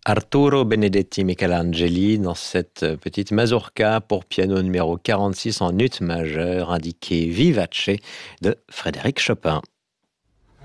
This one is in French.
Arturo Benedetti Michelangeli dans cette petite mazurka pour piano numéro 46 en ut majeur indiqué vivace de Frédéric Chopin.